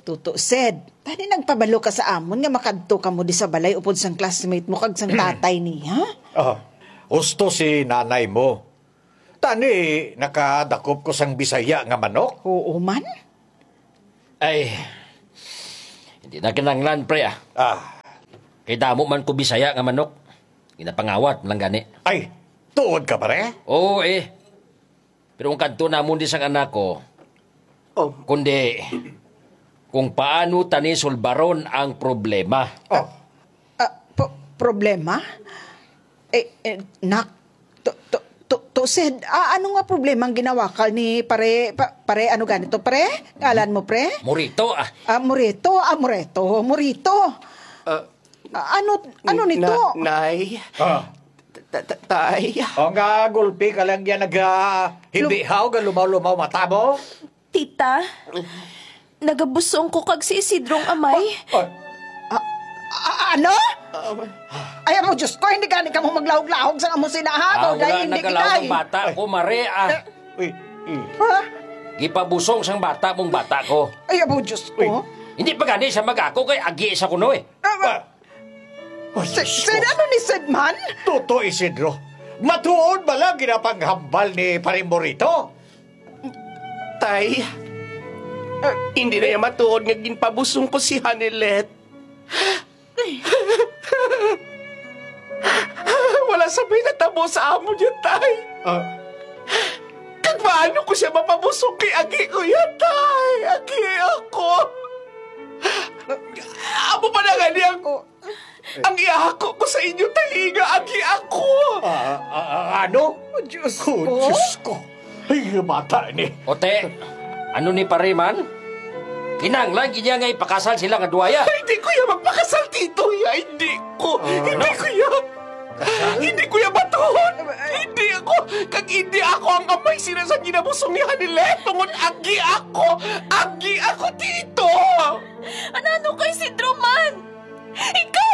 Tuto, said, tani nagpabalo ka sa amon nga makadto ka mo di sa balay upod sang classmate mo kag sang tatay niya? Gusto si nanay mo. Tani, nakadakop ko sang Bisaya nga manok. Oo man? Ay, hindi na kinanglan, pre, ah. Kay damo man ko Bisaya nga manok. Ginapangawat lang gani. Ay, tuod ka pare? Oo, eh. Pero ang kanto na mo di sang anak ko, kundi kung paano tani sulbaron ang problema. Problema? Nak, said, ano nga problema ang ginawa ka ni pare, ano ganito, pre? Ngalan mo, pre? Morito, ah. Morito. Ano nito? Nay. Tay. O nga, gulpi ka lang yan nag-hibihaw, lumaw-lumaw mata mo. Tita, nagabusong ko kag si Isidrong amay. Ano? Ay, mo, Diyos ko, hindi gani ka mo maglahog-lahog sa among sinahato. Wala nagalaw ng bata ko, Mare, ah. Ha? Gipabusong sang bata mong bata ko. Ay, mo, Diyos ko. Hindi pa gani siya mag-ako kay agi sa kuno, eh. Said, ano ni Said man? Tuto, Isidro. Matuod ba lang ginapanghambal ni Parimorito? Tay, hindi na yung matuod nga ginpabusong ko si Hanelet. Wala sabay na tabo sa amo niya, Tay. Kag paano ko siya mapabusong kay Agi ko yan, Tay? Agi ako. Amo pa na gani ako. Ang iahako ko sa inyo, Tay, nga Agi ako. Ano? Diyos ko. Diyos ko. Ay, mata ni. Ote, ano ni Pariman? Kinanglan, kanya nga ipakasal sila nga duwaya. Hindi ko yan magpakasal, Tito. Hindi ko. Hindi ko yan. Hindi ko yan matuhon. Hindi ako. Kag hindi ako ang amay sinasang ginabusong ni Hanilet. Tungod agi ako. Agi ako, Tito. Ano kay si Druman? Ikaw